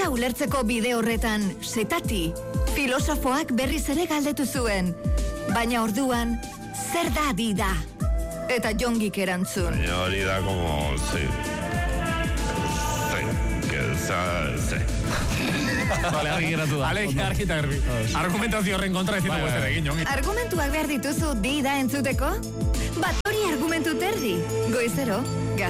Dida ulertzeko bide horretan, setati, filosofoak berriz ere galdetu zuen. Baina orduan, zer da dida? Eta Jongik erantzun. Baina hori da como, Vale, argi geratu da. Argi eta garbi. Argumentazio horren kontra ezin dugu ezer egin, Jongi. Argumentuak behar dituzu dida entzuteko? Bat hori argumentu terdi. Goizero,